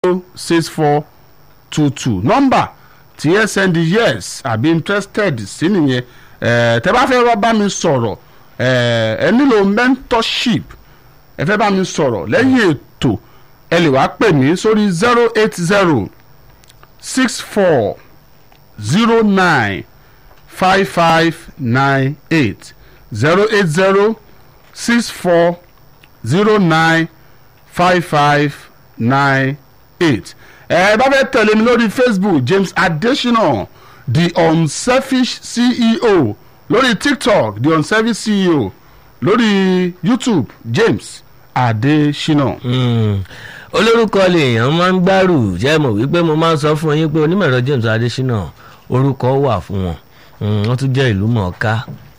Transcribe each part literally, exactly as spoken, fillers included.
six four two two nọ́mbà tí ẹ send yes àbí interested sí nìyẹn. ẹ tẹ́ bá fẹ́ bá mi sọ̀rọ̀ ẹ ẹ nílò mentorship ẹ fẹ́ bá mi sọ̀rọ̀ lẹ́yìn ètò ẹ lè wá pè mí sórí zero eight zero six four zero nine five five nine eight zero eight zero six four zero nine five five nine eight. ẹ bá fẹ́ tẹ̀lé mi lórí Facebook James Adesina the unselfish C E O, lórí TikTok the unselfish C E O, lórí YouTube James Adesina. Mm. olórúkọ lèèyàn máa ń gbárù jẹ́ mọ̀ wípé mo máa ń sọ fún yín pé onímọ̀ ẹ̀rọ James Adesina orúkọ wà fún wọn wọ́n tún jẹ́ ìlú mọ̀ọ́ká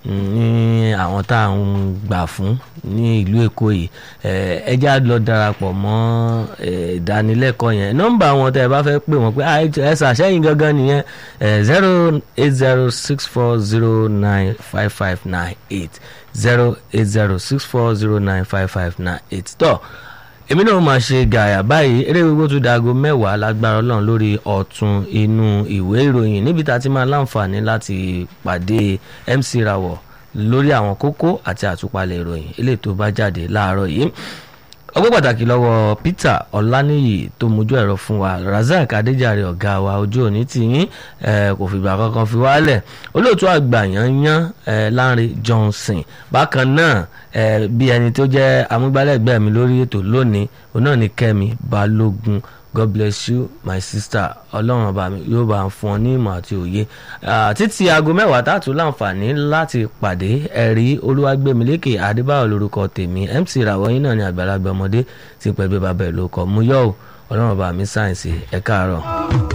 ní àwọn tá à ń gbà fún ní ìlú Èkó yìí. ẹ já lọ darapọ̀ mọ́ ìdánilẹ́kọ̀ọ́ yẹn. nọ́mbà wọn tẹ́ ẹ bá fẹ́ pè wọ́n pé ẹ ṣàṣẹ́yìn gangan nìyẹn zero eight zero six four zero nine five five nine eight zero eight zero six four zero nine five five nine eight. tọ́ èmi náà máa ṣe gàyà báyìí eré gbogbo tó dago mẹ́wàá lágbára Ọlọ́run lórí ọ̀tún inú ìwé ìròyìn níbi tá a ti máa láǹfààní láti pàdé M C Rawọ lórí àwọn kókó àti àtúpalẹ̀ ìròyìn eléyìí tó bá jáde láàárọ̀ yìí. ọgbẹ́ pàtàkì lọ́wọ́ Peter Ọláníyì tó mójú ẹ̀rọ fún wa, Razak Adéjàre ọ̀gá wa ojú òní ti yín kò fìgbà kankan fi wálẹ̀, olóòtú àgbà yanyan Lánrè Johnson bákan náà bí ẹni tó jẹ́ amúgbálẹ́gbẹ̀ẹ́ mi lórí ètò lónìí òun náà ni Kẹ́mi Balógun. God bless you my sister, ọlọ́run ọba mi yóò bá ń fún ọ ní ìmọ̀ àti òye títí aago mẹ́wàá tààtù láǹfààní láti pàdé ẹ̀rí Olúwàgbémilékè Adébáyọ̀ lórúkọ tèmi. M C Rawọ yín náà ni àgbàlagbà ọmọdé tí pẹ̀lú bàbá ẹ̀ ló kọ́ mú yọ̀ ọ́ ọlọ́run ọba mi sáyẹ̀nsì ẹ̀ káàárọ̀.